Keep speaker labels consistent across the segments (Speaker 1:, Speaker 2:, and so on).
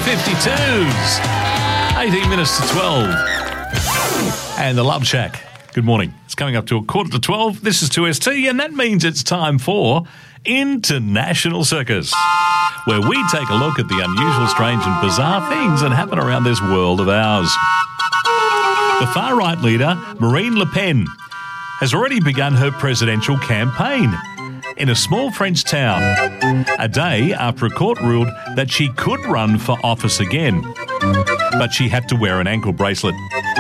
Speaker 1: 52s. 18 minutes to 12. And the Love Shack. Good morning. It's coming up to 11:45. This is 2ST, and that means it's time for International Circus, where we take a look at the unusual, strange and bizarre things that happen around this world of ours. The far-right leader, Marine Le Pen, has already begun her presidential campaign in a small French town, a day after a court ruled that she could run for office again, but she had to wear an ankle bracelet.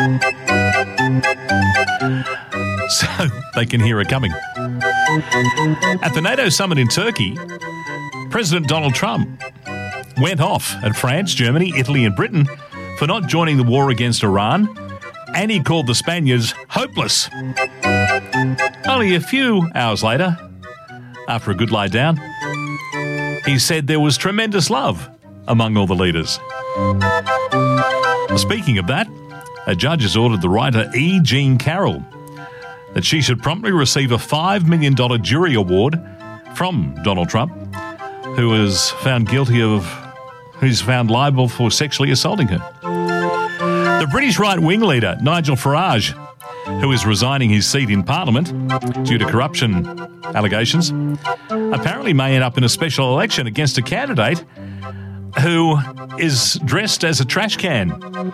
Speaker 1: So they can hear her coming. At the NATO summit in Turkey, President Donald Trump went off at France, Germany, Italy and Britain for not joining the war against Iran, and he called the Spaniards hopeless. Only a few hours later, after a good lie down, he said there was tremendous love among all the leaders. Speaking of that, a judge has ordered the writer E. Jean Carroll that she should promptly receive a $5 million jury award from Donald Trump, who's found liable for sexually assaulting her. The British right-wing leader, Nigel Farage, who is resigning his seat in Parliament due to corruption allegations, apparently may end up in a special election against a candidate who is dressed as a trash can.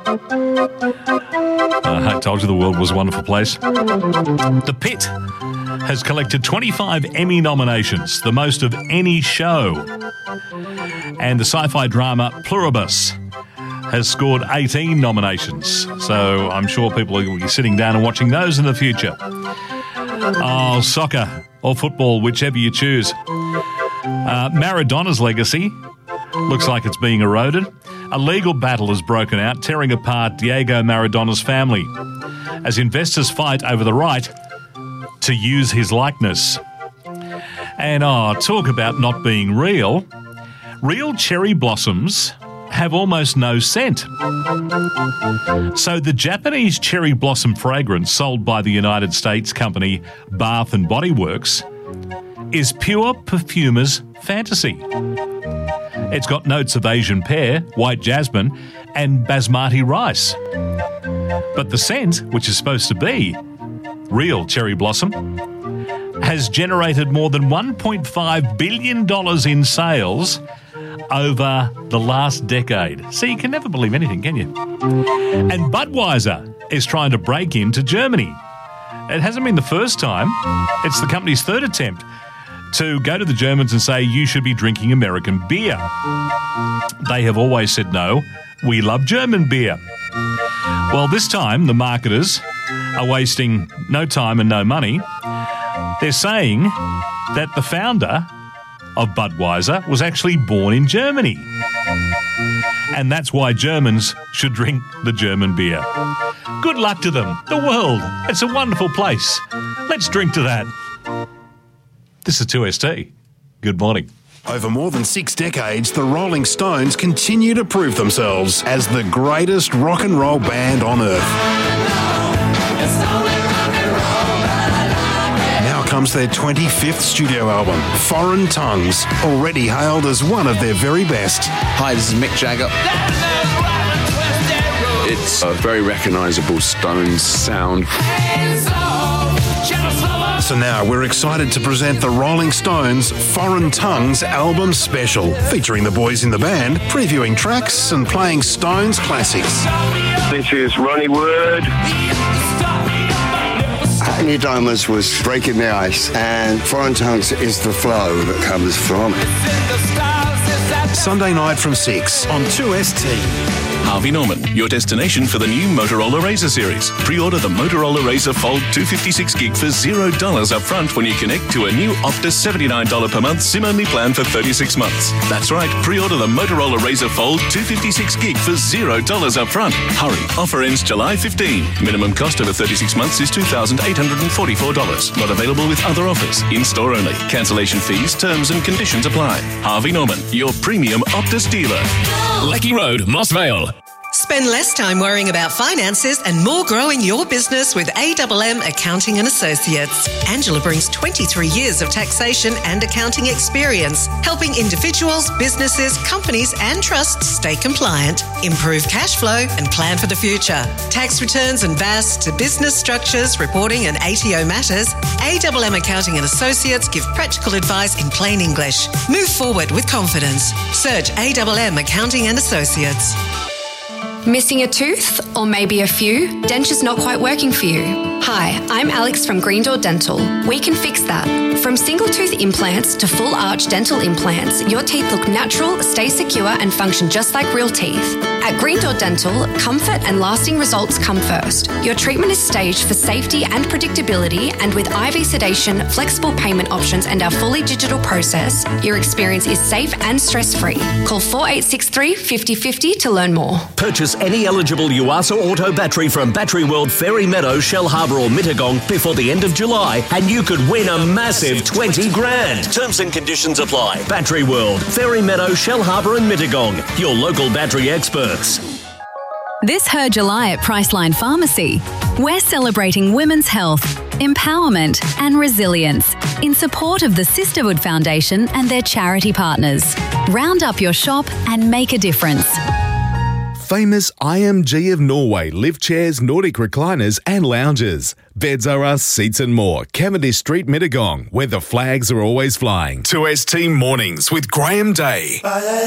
Speaker 1: I told you the world was a wonderful place. The Pit has collected 25 Emmy nominations, the most of any show. And the sci-fi drama Pluribus has scored 18 nominations. So I'm sure people will be sitting down and watching those in the future. Oh, soccer or football, whichever you choose. Maradona's legacy looks like it's being eroded. A legal battle has broken out, tearing apart Diego Maradona's family as investors fight over the right to use his likeness. And talk about not being real. Real cherry blossoms have almost no scent. So the Japanese cherry blossom fragrance sold by the United States company Bath & Body Works is pure perfumer's fantasy. It's got notes of Asian pear, white jasmine and basmati rice. But the scent, which is supposed to be real cherry blossom, has generated more than $1.5 billion in sales over the last decade. See, you can never believe anything, can you? And Budweiser is trying to break into Germany. It hasn't been the first time. It's the company's third attempt to go to the Germans and say, you should be drinking American beer. They have always said, no, we love German beer. Well, this time the marketers are wasting no time and no money. They're saying that the founder of Budweiser was actually born in Germany. And that's why Germans should drink the German beer. Good luck to them. The world, it's a wonderful place. Let's drink to that. This is 2ST. Good morning.
Speaker 2: Over more than 6 decades, the Rolling Stones continue to prove themselves as the greatest rock and roll band on earth. Now comes their 25th studio album, Foreign Tongues, already hailed as one of their very best.
Speaker 3: Hi, this is Mick Jagger. It's a very recognisable Stones sound.
Speaker 2: So now we're excited to present the Rolling Stones Foreign Tongues album special, featuring the boys in the band, previewing tracks and playing Stones classics.
Speaker 4: This is Ronnie Wood.
Speaker 5: New Diamonds was breaking the ice, and Foreign Tongues is the flow that comes from it.
Speaker 2: Sunday night from 6 on 2ST.
Speaker 6: Harvey Norman, your destination for the new Motorola Razr series. Pre-order the Motorola Razr Fold 256 gig for $0 up front when you connect to a new Optus $79 per month SIM-only plan for 36 months. That's right, pre-order the Motorola Razr Fold 256 gig for $0 up front. Hurry, offer ends July 15. Minimum cost over 36 months is $2,844. Not available with other offers. In-store only. Cancellation fees, terms and conditions apply. Harvey Norman, your premium Optus dealer.
Speaker 7: Lecky Road, Moss Vale. Spend less time worrying about finances and more growing your business with AMM Accounting and Associates. Angela brings 23 years of taxation and accounting experience, helping individuals, businesses, companies and trusts stay compliant, improve cash flow and plan for the future. Tax returns and VAS to business structures, reporting and ATO matters, AMM Accounting and Associates give practical advice in plain English. Move forward with confidence. Search AMM Accounting and Associates.
Speaker 8: Missing a tooth or maybe a few? Denture's not quite working for you. Hi, I'm Alex from Green Door Dental. We can fix that. From single tooth implants to full arch dental implants, your teeth look natural, stay secure and function just like real teeth. At Green Door Dental, comfort and lasting results come first. Your treatment is staged for safety and predictability, and with IV sedation, flexible payment options and our fully digital process, your experience is safe and stress-free. Call 4863 5050 to learn more.
Speaker 9: Purchase any eligible Yuasa Auto battery from Battery World, Fairy Meadow, Shell Harbour or Mittagong before the end of July and you could win a massive 20 grand. Terms and conditions apply. Battery World, Fairy Meadow, Shell Harbour and Mittagong. Your local battery experts.
Speaker 10: This Her July at Priceline Pharmacy. We're celebrating women's health, empowerment and resilience in support of the Sisterhood Foundation and their charity partners. Round up your shop and make a difference.
Speaker 11: Famous IMG of Norway lift chairs, Nordic recliners and lounges. Beds are us, seats and more. Cavendish Street, Mittagong, where the flags are always flying. 2ST Mornings with Graham Day.